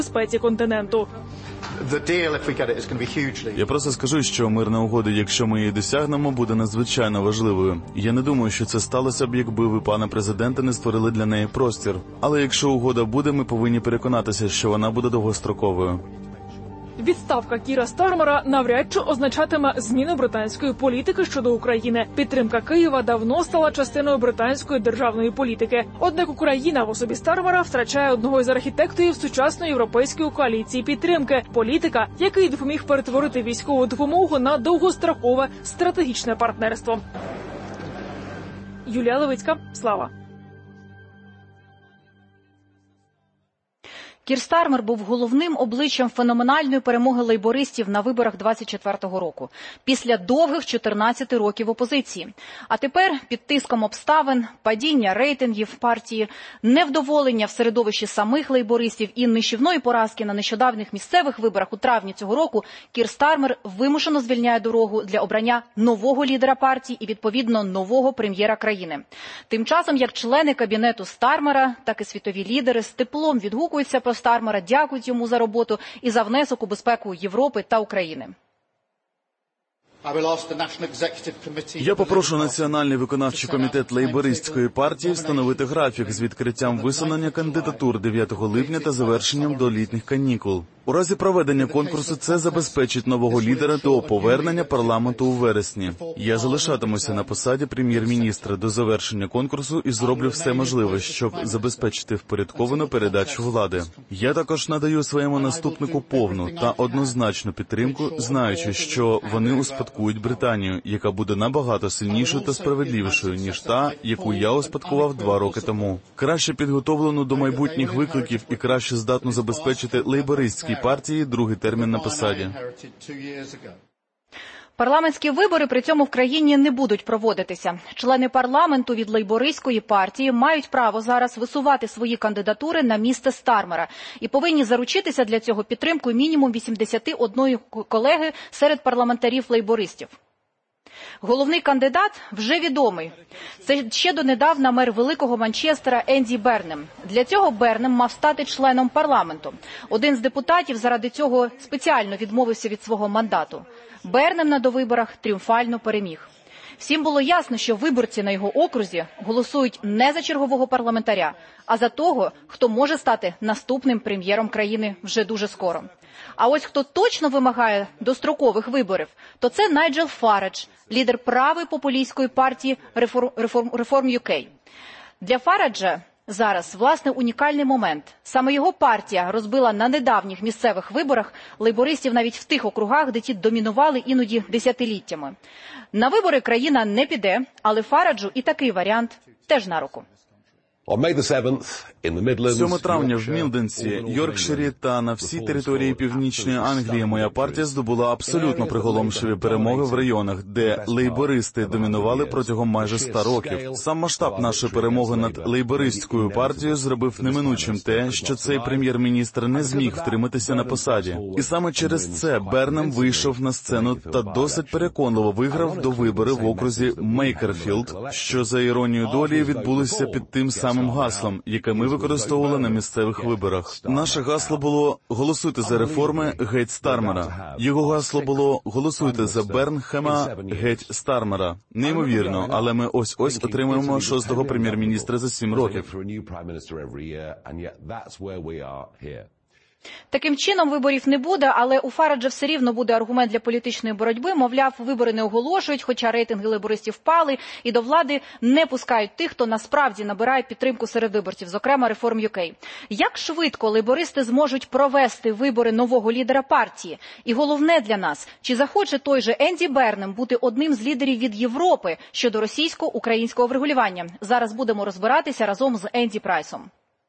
безпеці континенту. Я просто скажу, що мирна угода, якщо ми її досягнемо, буде надзвичайно важливою. Я не думаю, що це сталося б, якби ви, пане президенте, не створили для неї простір. Але якщо угода буде, ми повинні переконатися, що вона буде довгостроковою. Відставка Кіра Стармера навряд чи означатиме зміну британської політики щодо України. Підтримка Києва давно стала частиною британської державної політики. Однак Україна в особі Стармера втрачає одного із архітекторів сучасної європейської коаліції підтримки. Політика, який допоміг перетворити військову допомогу на довгострокове стратегічне партнерство. Юлія Левицька, Слава. Кір Стармер був головним обличчям феноменальної перемоги лейбористів на виборах 24-го року, після довгих 14 років опозиції. А тепер під тиском обставин, падіння рейтингів партії, невдоволення в середовищі самих лейбористів і нищівної поразки на нещодавніх місцевих виборах у травні цього року, Кір Стармер вимушено звільняє дорогу для обрання нового лідера партії і, відповідно, нового прем'єра країни. Тим часом, як члени кабінету Стармера, так і світові лідери з теплом відгукуються про Стармера, дякують йому за роботу і за внесок у безпеку Європи та України. Я попрошу Національний виконавчий комітет лейбористської партії встановити графік з відкриттям висунення кандидатур 9 липня та завершенням до літніх канікул. У разі проведення конкурсу це забезпечить нового лідера до повернення парламенту у вересні. Я залишатимуся на посаді прем'єр-міністра до завершення конкурсу і зроблю все можливе, щоб забезпечити впорядковану передачу влади. Я також надаю своєму наступнику повну та однозначну підтримку, знаючи, що вони успадкують Британію, яка буде набагато сильнішою та справедливішою, ніж та, яку я успадкував 2 роки тому. Краще підготовлену до майбутніх викликів і краще здатну забезпечити лейбористській партії другий термін на посаді. Парламентські вибори при цьому в країні не будуть проводитися. Члени парламенту від лейбористської партії мають право зараз висувати свої кандидатури на місце Стармера і повинні заручитися для цього підтримкою мінімум 81 колеги серед парламентарів лейбористів. Головний кандидат вже відомий. Це ще донедавна мер великого Манчестера Енді Бернем. Для цього Бернем мав стати членом парламенту. Один з депутатів заради цього спеціально відмовився від свого мандату. Бернем на довиборах тріумфально переміг. Всім було ясно, що виборці на його окрузі голосують не за чергового парламентаря, а за того, хто може стати наступним прем'єром країни вже дуже скоро. А ось хто точно вимагає дострокових виборів, то це Найджел Фарадж, лідер правої популістської партії Reform UK. Для Фараджа зараз, власне, унікальний момент. Саме його партія розбила на недавніх місцевих виборах лейбористів навіть в тих округах, де ті домінували іноді десятиліттями. На вибори країна не піде, але Фараджу і такий варіант теж на руку. 7 травня в Мілденсі, Йоркширі та на всій території Північної Англії моя партія здобула абсолютно приголомшливі перемоги в районах, де лейбористи домінували протягом майже 100 років. Сам масштаб нашої перемоги над лейбористською партією зробив неминучим те, що цей прем'єр-міністр не зміг втриматися на посаді. І саме через це Бернем вийшов на сцену та досить переконливо виграв до вибори в окрузі Мейкерфілд, що за іронією долі відбулися під тим самим гаслом, яке ми використовували на місцевих виборах. Наше гасло було «Голосуйте за реформи, геть Стармера». Його гасло було «Голосуйте за Бернхема, геть Стармера». Неймовірно, але ми ось-ось отримаємо 6-го прем'єр-міністра за 7 років. Таким чином, виборів не буде, але у Фараджа все рівно буде аргумент для політичної боротьби. Мовляв, вибори не оголошують, хоча рейтинги лейбористів впали, і до влади не пускають тих, хто насправді набирає підтримку серед виборців, зокрема Reform UK. Як швидко лейбористи зможуть провести вибори нового лідера партії? І головне для нас, чи захоче той же Енді Бернем бути одним з лідерів від Європи щодо російсько-українського врегулювання? Зараз будемо розбиратися разом з Енді Прайсом.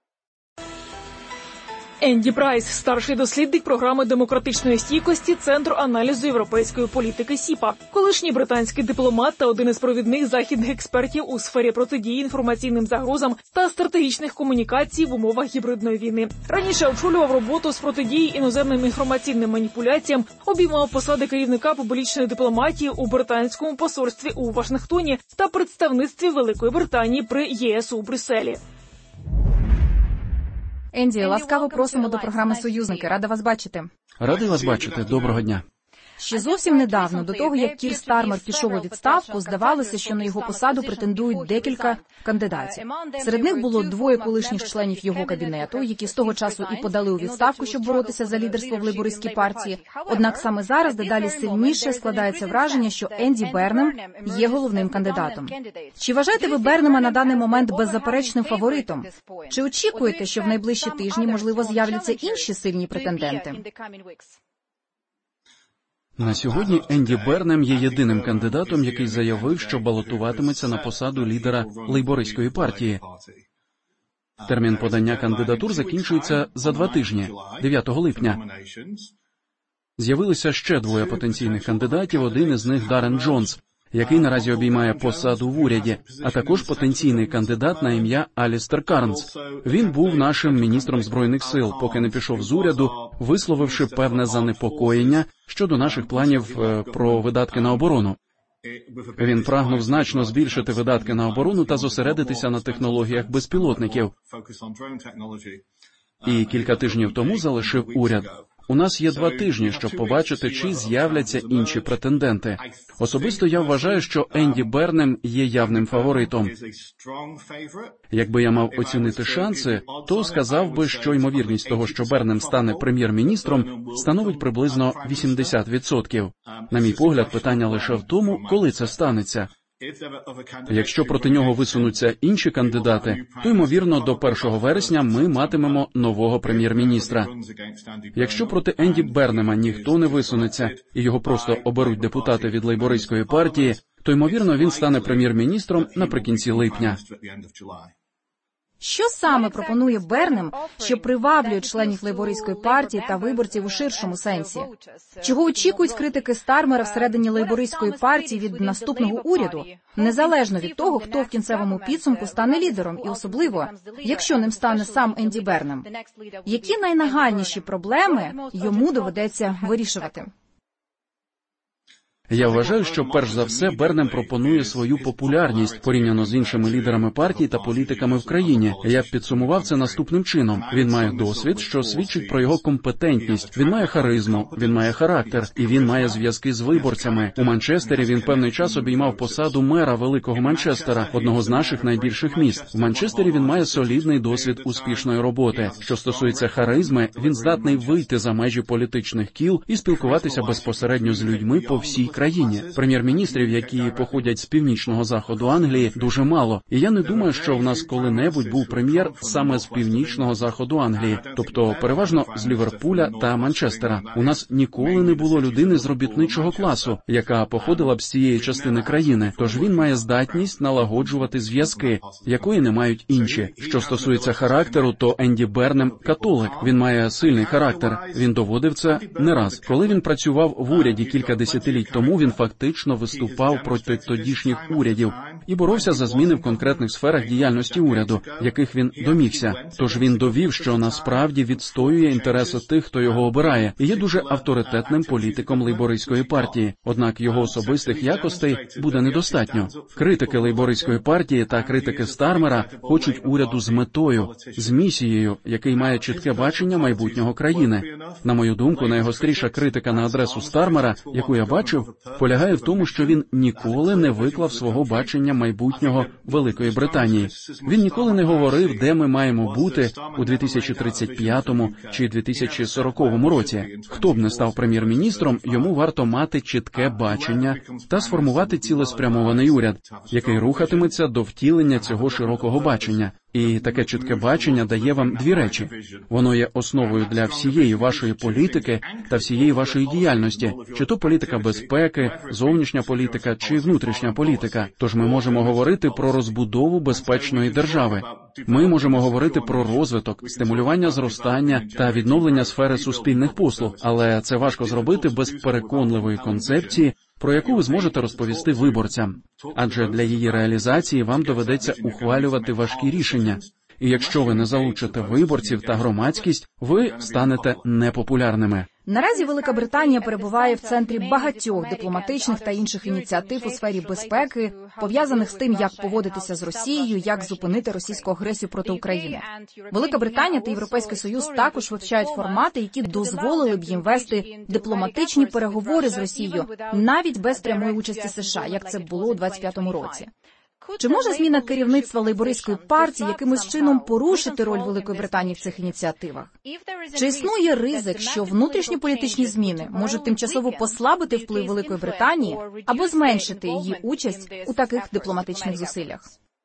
Енді Прайс – старший дослідник програми демократичної стійкості Центру аналізу європейської політики СІПА, колишній британський дипломат та один із провідних західних експертів у сфері протидії інформаційним загрозам та стратегічних комунікацій в умовах гібридної війни. Раніше очолював роботу з протидії іноземним інформаційним маніпуляціям, обіймав посади керівника публічної дипломатії у британському посольстві у Вашингтоні та представництві Великої Британії при ЄС у Брюсселі. Енді, ласкаво просимо до програми «Союзники». Рада вас бачити. Радий вас бачити. Доброго дня. Ще зовсім недавно, до того, як Кір Стармер пішов у відставку, здавалося, що на його посаду претендують декілька кандидатів. Серед них було 2 колишніх членів його кабінету, які з того часу і подали у відставку, щоб боротися за лідерство в лейбористській партії. Однак саме зараз дедалі сильніше складається враження, що Енді Бернем є головним кандидатом. Чи вважаєте ви Бернема на даний момент беззаперечним фаворитом? Чи очікуєте, що в найближчі тижні, можливо, з'являться інші сильні претенденти? На сьогодні Енді Бернем є єдиним кандидатом, який заявив, що балотуватиметься на посаду лідера лейбористської партії. Термін подання кандидатур закінчується за 2 тижні, 9 липня. З'явилися ще 2 потенційних кандидатів, один із них Даррен Джонс, який наразі обіймає посаду в уряді, а також потенційний кандидат на ім'я Алістер Карнс. Він був нашим міністром Збройних сил, поки не пішов з уряду, висловивши певне занепокоєння щодо наших планів про видатки на оборону. Він прагнув значно збільшити видатки на оборону та зосередитися на технологіях безпілотників. І кілька тижнів тому залишив уряд. У нас є 2 тижні, щоб побачити, чи з'являться інші претенденти. Особисто я вважаю, що Енді Бернем є явним фаворитом. Якби я мав оцінити шанси, то сказав би, що ймовірність того, що Бернем стане прем'єр-міністром, становить приблизно 80%. На мій погляд, питання лише в тому, коли це станеться. Якщо проти нього висунуться інші кандидати, то, ймовірно, до 1 вересня ми матимемо нового прем'єр-міністра. Якщо проти Енді Бернема ніхто не висунеться і його просто оберуть депутати від лейбористської партії, то, ймовірно, він стане прем'єр-міністром наприкінці липня. Що саме пропонує Бернем, що приваблює членів лейбористської партії та виборців у ширшому сенсі? Чого очікують критики Стармера всередині лейбористської партії від наступного уряду, незалежно від того, хто в кінцевому підсумку стане лідером, і особливо, якщо ним стане сам Енді Бернем? Які найнагальніші проблеми йому доведеться вирішувати? Я вважаю, що перш за все Бернем пропонує свою популярність порівняно з іншими лідерами партій та політиками в країні. Я б підсумував це наступним чином. Він має досвід, що свідчить про його компетентність. Він має харизму, він має характер, і він має зв'язки з виборцями. У Манчестері він певний час обіймав посаду мера Великого Манчестера, одного з наших найбільших міст. В Манчестері він має солідний досвід успішної роботи. Що стосується харизми, він здатний вийти за межі політичних кіл і спілкуватися безпосередньо з людьми по всій країні. Прем'єр-міністрів, які походять з північного заходу Англії, дуже мало. І я не думаю, що в нас коли-небудь був прем'єр саме з північного заходу Англії, тобто переважно з Ліверпуля та Манчестера. У нас ніколи не було людини з робітничого класу, яка походила б з цієї частини країни. Тож він має здатність налагоджувати зв'язки, якої не мають інші. Що стосується характеру, то Енді Бернем – католик. Він має сильний характер. Він доводив це не раз. Коли він працював в уряді кілька десятиліть тому, він фактично виступав проти тодішніх урядів і боровся за зміни в конкретних сферах діяльності уряду, яких він домігся. Тож він довів, що насправді відстоює інтереси тих, хто його обирає, і є дуже авторитетним політиком лейбористської партії. Однак його особистих якостей буде недостатньо. Критики лейбористської партії та критики Стармера хочуть уряду з метою, з місією, який має чітке бачення майбутнього країни. На мою думку, найгостріша критика на адресу Стармера, яку я бачив, полягає в тому, що він ніколи не виклав свого бачення майбутнього Великої Британії. Він ніколи не говорив, де ми маємо бути у 2035 чи 2040 році. Хто б не став прем'єр-міністром, йому варто мати чітке бачення та сформувати цілеспрямований уряд, який рухатиметься до втілення цього широкого бачення. І таке чітке бачення дає вам 2 речі. Воно є основою для всієї вашої політики та всієї вашої діяльності, чи то політика безпеки, зовнішня політика чи внутрішня політика. Тож ми можемо говорити про розбудову безпечної держави. Ми можемо говорити про розвиток, стимулювання зростання та відновлення сфери суспільних послуг, але це важко зробити без переконливої концепції, про яку ви зможете розповісти виборцям. Адже для її реалізації вам доведеться ухвалювати важкі рішення. І якщо ви не залучите виборців та громадськість, ви станете непопулярними. Наразі Велика Британія перебуває в центрі багатьох дипломатичних та інших ініціатив у сфері безпеки, пов'язаних з тим, як поводитися з Росією, як зупинити російську агресію проти України. Велика Британія та Європейський Союз також вивчають формати, які дозволили б їм вести дипломатичні переговори з Росією, навіть без прямої участі США, як це було у 25-му році. Чи може зміна керівництва лейбористської партії якимось чином порушити роль Великої Британії в цих ініціативах? Чи існує ризик, що внутрішньополітичні зміни можуть тимчасово послабити вплив Великої Британії або зменшити її участь у таких дипломатичних зусиллях?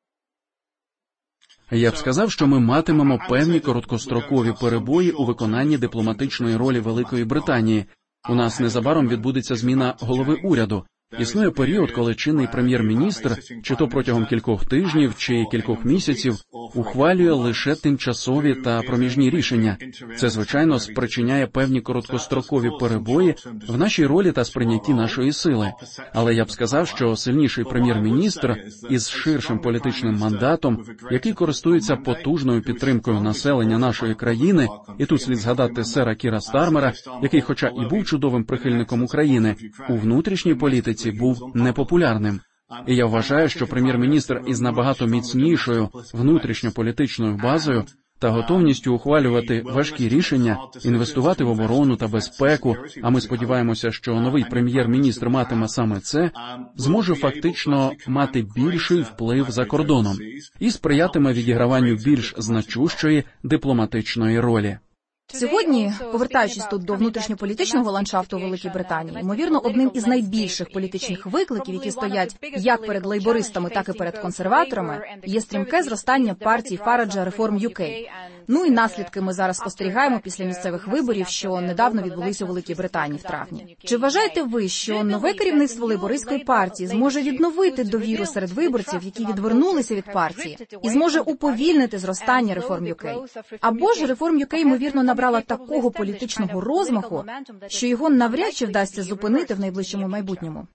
Я б сказав, що ми матимемо певні короткострокові перебої у виконанні дипломатичної ролі Великої Британії. У нас незабаром відбудеться зміна голови уряду. Існує період, коли чинний прем'єр-міністр, чи то протягом кількох тижнів, чи кількох місяців, ухвалює лише тимчасові та проміжні рішення. Це, звичайно, спричиняє певні короткострокові перебої в нашій ролі та сприйнятті нашої сили. Але я б сказав, що сильніший прем'єр-міністр із ширшим політичним мандатом, який користується потужною підтримкою населення нашої країни, і тут слід згадати сера Кіра Стармера, який, хоча і був чудовим прихильником України, у внутрішній політиці був непопулярним. І я вважаю, що прем'єр-міністр із набагато міцнішою внутрішньополітичною базою та готовністю ухвалювати важкі рішення, інвестувати в оборону та безпеку, а ми сподіваємося, що новий прем'єр-міністр матиме саме це, зможе фактично мати більший вплив за кордоном і сприятиме відіграванню більш значущої дипломатичної ролі. Сьогодні, повертаючись тут до внутрішньополітичного ландшафту Великої Британії, ймовірно, одним із найбільших політичних викликів, які стоять як перед лейбористами, так і перед консерваторами, є стрімке зростання партії Фараджа Reform UK. Ну і наслідки ми зараз спостерігаємо після місцевих виборів, що недавно відбулися у Великій Британії в травні. Чи вважаєте ви, що нове керівництво лейбористської партії зможе відновити довіру серед виборців, які відвернулися від партії, і зможе уповільнити зростання Reform UK? Або ж Reform UK, ймовірно, набрала такого політичного розмаху, що його навряд чи вдасться зупинити в найближчому майбутньому?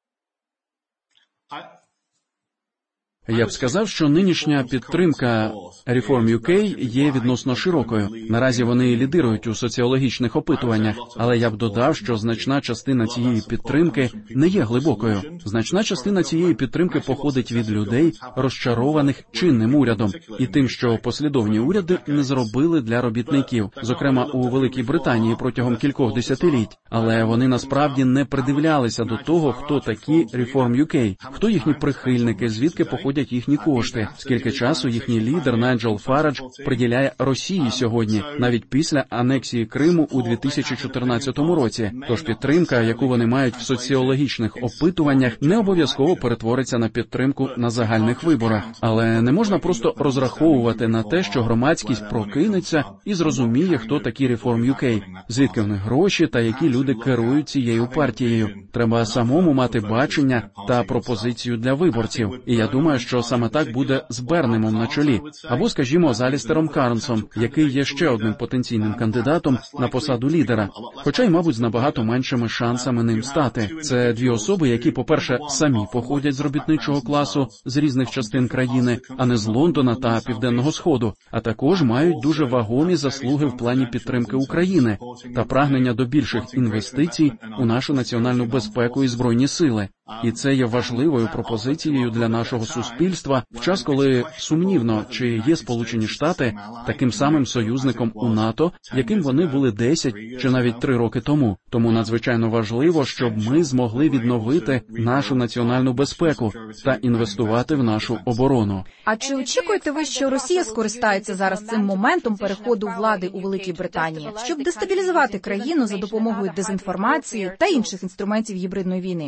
Я б сказав, що нинішня підтримка Reform UK є відносно широкою. Наразі вони лідирують у соціологічних опитуваннях, але я б додав, що значна частина цієї підтримки не є глибокою. Значна частина цієї підтримки походить від людей, розчарованих чинним урядом і тим, що послідовні уряди не зробили для робітників, зокрема у Великій Британії протягом кількох десятиліть. Але вони насправді не придивлялися до того, хто такі Reform UK, хто їхні прихильники, звідки походять їхні кошти, скільки часу їхній лідер Найджел Фарадж приділяє Росії сьогодні, навіть після анексії Криму у 2014 році. Тож підтримка, яку вони мають в соціологічних опитуваннях, не обов'язково перетвориться на підтримку на загальних виборах. Але не можна просто розраховувати на те, що громадськість прокинеться і зрозуміє, хто такі Reform UK, звідки в них гроші та які люди керують цією партією. Треба самому мати бачення та пропозицію для виборців. І я думаю, що саме так буде з Бернемом на чолі. Або, скажімо, з Алістером Карнсом, який є ще одним потенційним кандидатом на посаду лідера, хоча й, мабуть, з набагато меншими шансами ним стати. Це дві особи, які, по-перше, самі походять з робітничого класу з різних частин країни, а не з Лондона та Південного Сходу, а також мають дуже вагомі заслуги в плані підтримки України та прагнення до більших інвестицій у нашу національну безпеку і збройні сили. І це є важливою пропозицією для нашого суспільства в час, коли сумнівно, чи є Сполучені Штати таким самим союзником у НАТО, яким вони були 10 чи навіть 3 роки тому. Тому надзвичайно важливо, щоб ми змогли відновити нашу національну безпеку та інвестувати в нашу оборону. А чи очікуєте ви, що Росія скористається зараз цим моментом переходу влади у Великій Британії, щоб дестабілізувати країну за допомогою дезінформації та інших інструментів гібридної війни?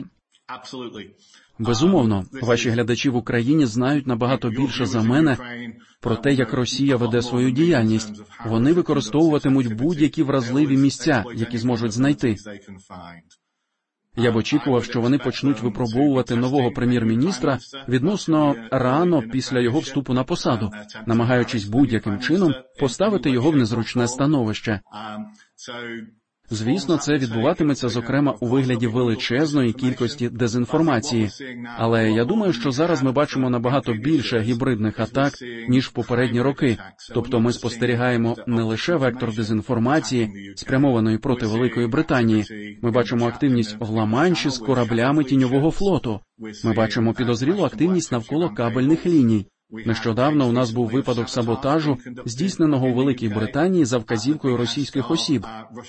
Безумовно, ваші глядачі в Україні знають набагато більше за мене про те, як Росія веде свою діяльність. Вони використовуватимуть будь-які вразливі місця, які зможуть знайти. Я б очікував, що вони почнуть випробовувати нового прем'єр-міністра відносно рано після його вступу на посаду, намагаючись будь-яким чином поставити його в незручне становище. Звісно, це відбуватиметься, зокрема, у вигляді величезної кількості дезінформації. Але я думаю, що зараз ми бачимо набагато більше гібридних атак, ніж в попередні роки. Тобто ми спостерігаємо не лише вектор дезінформації, спрямованої проти Великої Британії. Ми бачимо активність в Ла-Манші з кораблями тіньового флоту. Ми бачимо підозрілу активність навколо кабельних ліній. Нещодавно у нас був випадок саботажу, здійсненого у Великій Британії за вказівкою російських осіб,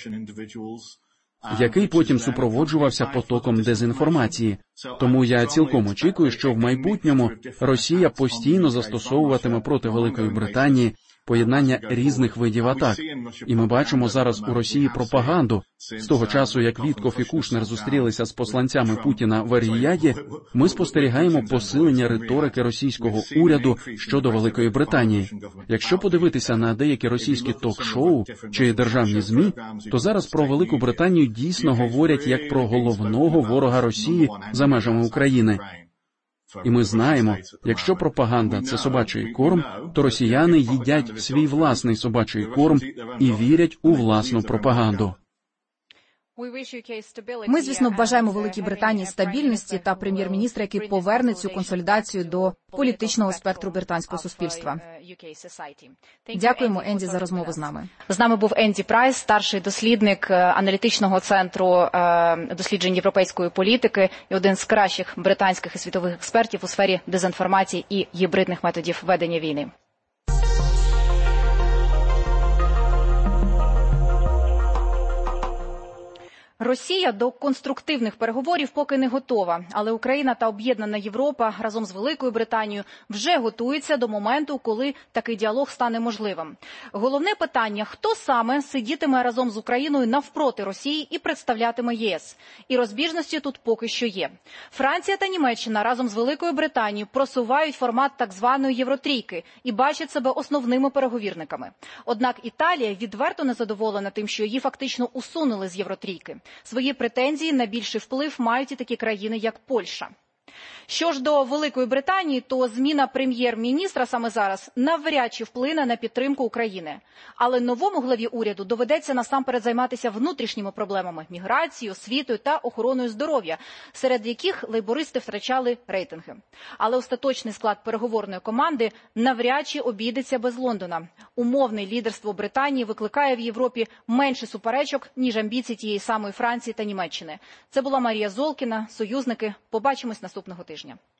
який потім супроводжувався потоком дезінформації. Тому я цілком очікую, що в майбутньому Росія постійно застосовуватиме проти Великої Британії поєднання різних видів атак. І ми бачимо зараз у Росії пропаганду. З того часу, як Вітков і Кушнер зустрілися з посланцями Путіна в Ер-Ріяді, ми спостерігаємо посилення риторики російського уряду щодо Великої Британії. Якщо подивитися на деякі російські ток-шоу чи державні ЗМІ, то зараз про Велику Британію дійсно говорять як про головного ворога Росії за межами України. І ми знаємо, якщо пропаганда – це собачий корм, то росіяни їдять свій власний собачий корм і вірять у власну пропаганду. Ми, звісно, бажаємо Великій Британії стабільності та прем'єр-міністра, який поверне цю консолідацію до політичного спектру британського суспільства. Дякуємо, Енді, за розмову з нами. З нами був Енді Прайс, старший дослідник аналітичного центру досліджень європейської політики і один з кращих британських і світових експертів у сфері дезінформації і гібридних методів ведення війни. Росія до конструктивних переговорів поки не готова, але Україна та об'єднана Європа разом з Великою Британією вже готуються до моменту, коли такий діалог стане можливим. Головне питання – хто саме сидітиме разом з Україною навпроти Росії і представлятиме ЄС? І розбіжності тут поки що є. Франція та Німеччина разом з Великою Британією просувають формат так званої Євротрійки і бачать себе основними переговірниками. Однак Італія відверто незадоволена тим, що її фактично усунули з Євротрійки. Свої претензії на більший вплив мають і такі країни, як Польща. Що ж до Великої Британії, то зміна прем'єр-міністра саме зараз навряд чи вплине на підтримку України. Але новому главі уряду доведеться насамперед займатися внутрішніми проблемами – міграцією, освітою та охороною здоров'я, серед яких лейбористи втрачали рейтинги. Але остаточний склад переговорної команди навряд чи обійдеться без Лондона. Умовне лідерство Британії викликає в Європі менше суперечок, ніж амбіції тієї самої Франції та Німеччини. Це була Марія Золкіна, Союзники. Побачимось наступного тижня.